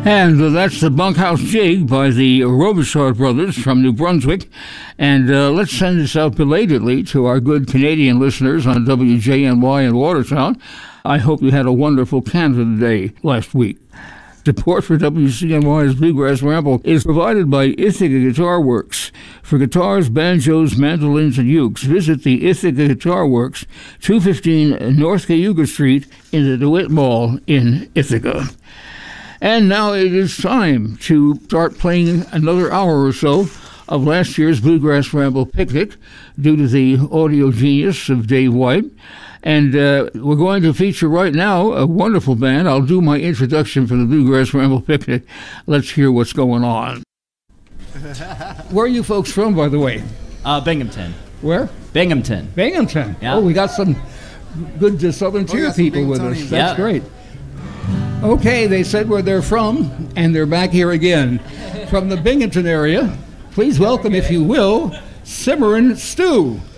And that's the Bunkhouse Jig by the Robichaud Brothers from New Brunswick. And let's send this out belatedly to our good Canadian listeners on WJNY in Watertown. I hope you had a wonderful Canada Day last week. Support for WCNY's Bluegrass Ramble is provided by Ithaca Guitar Works. For guitars, banjos, mandolins, and ukes, visit the Ithaca Guitar Works, 215 North Cayuga Street in the DeWitt Mall in Ithaca. And now it is time to start playing another hour or so of last year's Bluegrass Ramble Picnic due to the audio genius of Dave White. And we're going to feature right now a wonderful band. I'll do my introduction for the Bluegrass Ramble Picnic. Let's hear what's going on. Where are you folks from, by the way? Binghamton. Where? Binghamton. Binghamton. Yeah. Oh, we got some good Southern Tier people with us. That's great. Okay, they said where they're from, and they're back here again. From the Binghamton area, please welcome, if you will, Cimarron Stew.